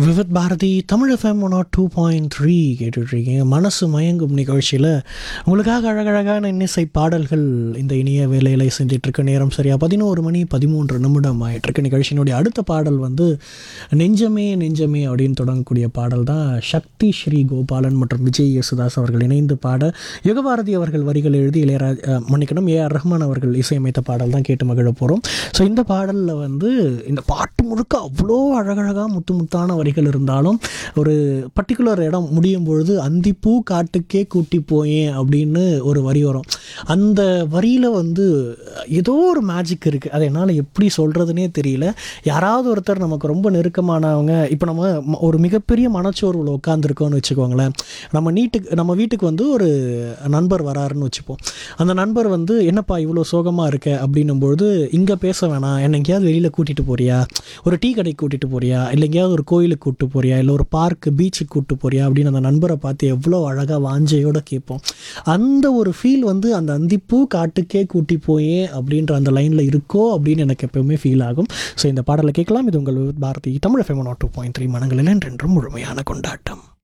Vividh Bharathi Tamil FM 102.3 கேட்டுட்ருக்கீங்க. மனசு மயங்கும் நிகழ்ச்சியில் உங்களுக்காக அழகழகான இன்னிசை பாடல்கள் இந்த இனிய வேலையில் செஞ்சிட்ருக்க நேரம் சரியாக 11:13 ஆகிட்டுருக்கு. நிகழ்ச்சியினுடைய அடுத்த பாடல் வந்து நெஞ்சமே நெஞ்சமே அப்படின்னு தொடங்கக்கூடிய பாடல் தான். சக்தி ஸ்ரீ கோபாலன் மற்றும் விஜய் யேசுதாஸ் அவர்கள் இணைந்து பாட யுகபாரதி அவர்கள் வரிகள் எழுதி ஏஆர் ரஹ்மான் அவர்கள் இசையமைத்த பாடல் தான் கேட்டு மகிழ போகிறோம். ஸோ இந்த பாடலில் வந்து இந்த பாட்டு முழுக்க அவ்வளோ அழகழகாக முத்தான வரிகள் இருந்தாலும் ஒரு பர்டிகுலர் இடம் முடியும் பொழுது அந்திப்பூ காட்டுக்கே கூட்டி போயேன் அப்படின்னு ஒரு வரி வரும். அந்த வரியில் வந்து ஏதோ ஒரு மேஜிக் இருக்குது. அதை என்னால் எப்படி சொல்கிறதுனே தெரியல. யாராவது ஒருத்தர் நமக்கு ரொம்ப நெருக்கமானவங்க, இப்போ நம்ம ஒரு மிகப்பெரிய மனச்சோர்வில் உட்காந்துருக்கோன்னு வச்சுக்கோங்களேன். நம்ம வீட்டுக்கு வந்து ஒரு நண்பர் வராருன்னு வச்சுப்போம். அந்த நண்பர் வந்து என்னப்பா இவ்வளோ சோகமாக இருக்க அப்படின்னும்பொழுது, இங்கே பேச வேணாம், என்னை எங்கேயாவது வெளியில் கூட்டிகிட்டு போறியா, ஒரு டீ கடைக்கு கூட்டிகிட்டு போறியா, இல்லை எங்கேயாவது ஒரு கோயிலுக்கு கூப்பிட்டு போறியா, இல்லை ஒரு பார்க்கு பீச்சுக்கு கூப்பிட்டு போறியா அப்படின்னு அந்த நண்பரை பார்த்து எவ்வளோ அழகாக வாஞ்சையோடு கேட்போம். அந்த ஒரு ஃபீல் வந்து அந்த அந்திப்பூ காட்டுக்கே கூட்டி போயே அப்படின்ற அந்த லைனில் இருக்கோ அப்படின்னு எனக்கு எப்பவுமே ஃபீல் ஆகும். ஸோ இந்த பாடலை கேட்கலாம். இது உங்கள் பாரதி தமிழ் FM 102.3 மனங்களில் என்றென்றும் முழுமையான கொண்டாட்டம்.